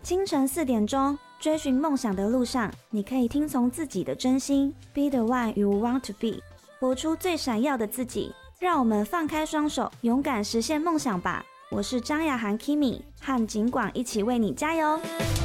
清晨4点钟，追寻梦想的路上，你可以听从自己的真心 ，Be the one you want to be， 活出最闪耀的自己。让我们放开双手，勇敢实现梦想吧！我是张雅涵 Kimi， 和景广一起为你加油。